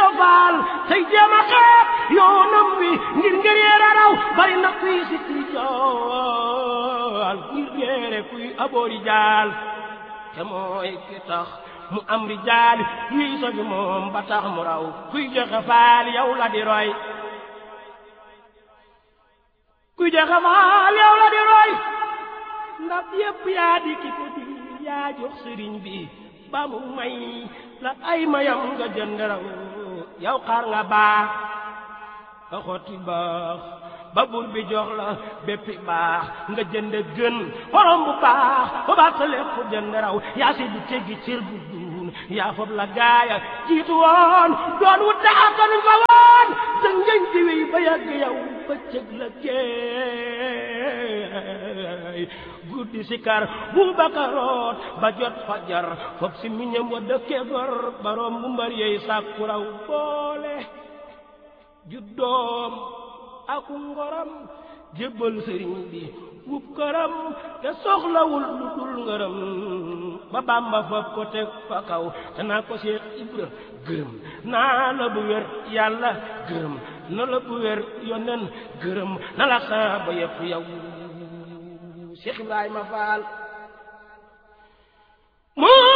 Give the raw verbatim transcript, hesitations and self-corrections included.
Ibra Faal tey jéem a xeeb yoonam wi ngir ngir yeera raw bari na kuy sikri jool ngir yeere kuy aboori jaal te mooy ki tax mu am rijaal yuy sogi moom ba tax mu raw kuy joxe faal yow la di roy kuy joxe faal yow la di roy ndax yépp yaa di ki ko di yaa jox sëriñ bi ba mu may la ay mayam nga jënd raw yow xaar nga baax nga xotti baax ba buur bi jox la béppi baax nga jënd gën xorom bu baax ba baax sa lépp jënd raw yaa si du teggi cër bu duun yaa fob la gaaya jiitu woon doon wut daatan nga woon sa ngëñ di wéy ba yàgg yow ba cëg la keey guddi sikar bu bakaroot ba jot fajar foog si miñam wa dëkke gor baroom bu mbar yeey sàkku raw boole juddoom aku ngoram jébbal sëriñ bi wub këram te soxlawul lu dul ngërëm ba Bàmba fab ko teg fa kaw te naa ko Seex Ibra gërëm naa la bu wér yàlla gërëm na la bu wér yonen gërëm na la saaba yëpp yow Seex Ibrahima Faal